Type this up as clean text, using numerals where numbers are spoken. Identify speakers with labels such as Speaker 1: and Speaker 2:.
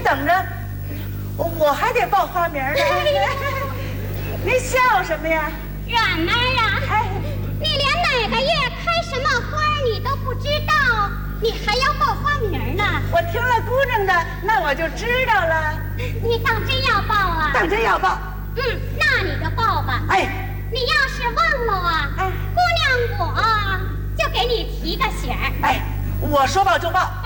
Speaker 1: 等着，我还得报花名呢。您笑什么呀？
Speaker 2: 软妹儿啊，
Speaker 1: 哎，
Speaker 2: 你连哪个月开什么花你都不知道，你还要报花名呢？
Speaker 1: 我听了姑娘的，那我就知道了。
Speaker 2: 你当真要报啊？
Speaker 1: 当真要报。
Speaker 2: 那你就报吧。
Speaker 1: 哎，
Speaker 2: 你要是忘了啊，姑娘我就给你提个醒儿。
Speaker 1: 哎，我说报就报。